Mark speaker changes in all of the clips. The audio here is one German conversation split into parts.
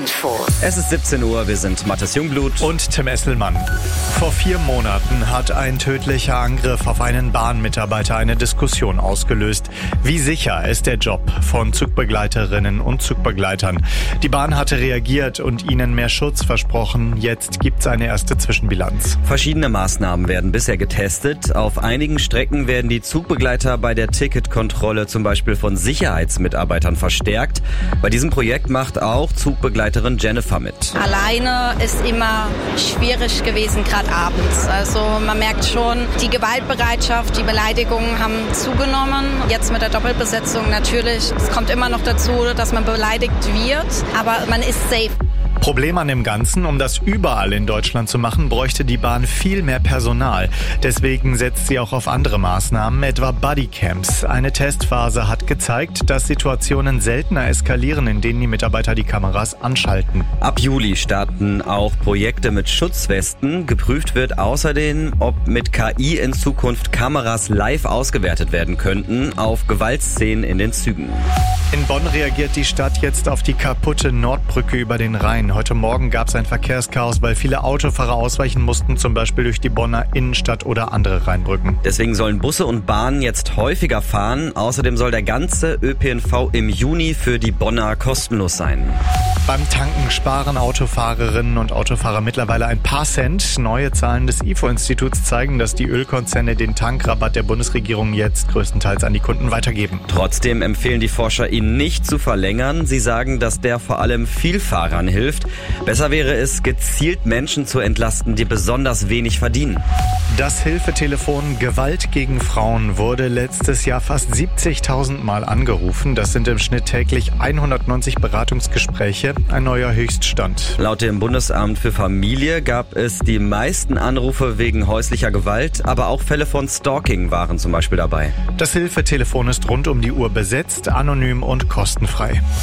Speaker 1: Infos.
Speaker 2: Es ist 17 Uhr, wir sind Mathis Jungblut
Speaker 3: und Tim Esselmann. Vor 4 Monaten hat ein tödlicher Angriff auf einen Bahnmitarbeiter eine Diskussion ausgelöst. Wie sicher ist der Job von Zugbegleiterinnen und Zugbegleitern? Die Bahn hatte reagiert und ihnen mehr Schutz versprochen. Jetzt gibt's eine erste Zwischenbilanz.
Speaker 2: Verschiedene Maßnahmen werden bisher getestet. Auf einigen Strecken werden die Zugbegleiter bei der Ticketkontrolle zum Beispiel von Sicherheitsmitarbeitern verstärkt. Bei diesem Projekt macht auch Zugbegleiterin Jennifer mit.
Speaker 4: Alleine ist immer schwierig gewesen, gerade abends. Also man merkt schon, die Gewaltbereitschaft, die Beleidigungen haben zugenommen. Jetzt mit der Doppelbesetzung natürlich. Es kommt immer noch dazu, dass man beleidigt wird, aber man ist safe.
Speaker 3: Problem an dem Ganzen, um das überall in Deutschland zu machen, bräuchte die Bahn viel mehr Personal. Deswegen setzt sie auch auf andere Maßnahmen, etwa Bodycams. Eine Testphase hat gezeigt, dass Situationen seltener eskalieren, in denen die Mitarbeiter die Kameras anschalten.
Speaker 2: Ab Juli starten auch Projekte mit Schutzwesten. Geprüft wird außerdem, ob mit KI in Zukunft Kameras live ausgewertet werden könnten auf Gewaltszenen in den Zügen.
Speaker 3: In Bonn reagiert die Stadt jetzt auf die kaputte Nordbrücke über den Rhein. Heute Morgen gab es ein Verkehrschaos, weil viele Autofahrer ausweichen mussten, zum Beispiel durch die Bonner Innenstadt oder andere Rheinbrücken.
Speaker 2: Deswegen sollen Busse und Bahnen jetzt häufiger fahren. Außerdem soll der ganze ÖPNV im Juni für die Bonner kostenlos sein.
Speaker 3: Beim Tanken sparen Autofahrerinnen und Autofahrer mittlerweile ein paar Cent. Neue Zahlen des IFO-Instituts zeigen, dass die Ölkonzerne den Tankrabatt der Bundesregierung jetzt größtenteils an die Kunden weitergeben.
Speaker 2: Trotzdem empfehlen die Forscher, ihn nicht zu verlängern. Sie sagen, dass der vor allem Vielfahrern hilft. Besser wäre es, gezielt Menschen zu entlasten, die besonders wenig verdienen.
Speaker 3: Das Hilfetelefon Gewalt gegen Frauen wurde letztes Jahr fast 70.000 Mal angerufen. Das sind im Schnitt täglich 190 Beratungsgespräche, ein neuer Höchststand.
Speaker 2: Laut dem Bundesamt für Familie gab es die meisten Anrufe wegen häuslicher Gewalt, aber auch Fälle von Stalking waren zum Beispiel dabei.
Speaker 3: Das Hilfetelefon ist rund um die Uhr besetzt, anonym und kostenfrei.
Speaker 1: 1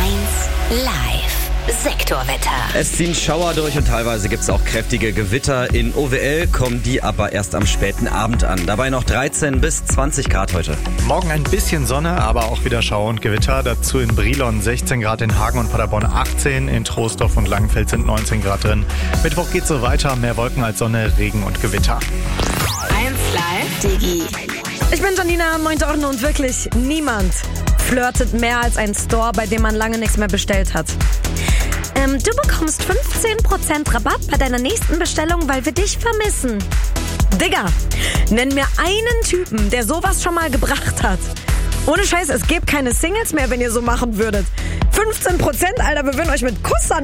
Speaker 1: Live. Sektorwetter.
Speaker 2: Es ziehen Schauer durch und teilweise gibt es auch kräftige Gewitter. In OWL kommen die aber erst am späten Abend an. Dabei noch 13 bis 20 Grad heute.
Speaker 3: Morgen ein bisschen Sonne, aber auch wieder Schauer und Gewitter. Dazu in Brilon 16 Grad, in Hagen und Paderborn 18, in Troisdorf und Langenfeld sind 19 Grad drin. Mittwoch geht's so weiter, mehr Wolken als Sonne, Regen und Gewitter.
Speaker 1: 1 Live. Digi.
Speaker 5: Ich bin Janina, 9. Ordnung und wirklich niemand flirtet mehr als ein Store, bei dem man lange nichts mehr bestellt hat. Du bekommst 15% Rabatt bei deiner nächsten Bestellung, weil wir dich vermissen. Digga, nenn mir einen Typen, der sowas schon mal gebracht hat. Ohne Scheiß, es gibt keine Singles mehr, wenn ihr so machen würdet. 15%, Alter, wir würden euch mit Kuss an